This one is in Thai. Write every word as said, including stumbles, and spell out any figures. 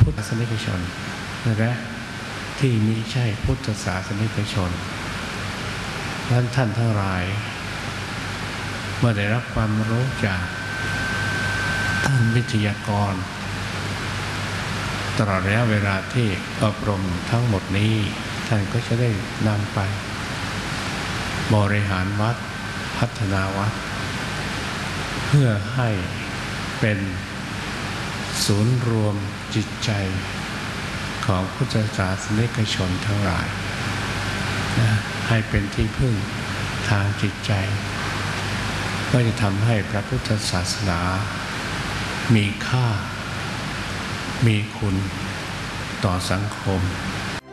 ทธศาสนิกชนและที่มิใช่พุทธศาสนิกชนท่านท่านทั้งหลายเมื่อได้รับความรู้จากท่านวิทยากรตลอดระยะเวลาที่อบรมทั้งหมดนี้ท่านก็จะได้นำไปบริหารวัดพัฒนาวัดเพื่อให้เป็นศูนย์รวมจิตใจของพุทธศาสนิกชนทั้งหลายนะให้เป็นที่พึ่งทางจิตใจก็จะทำให้พระพุทธศาสนามีค่ามีคุณต่อสังคม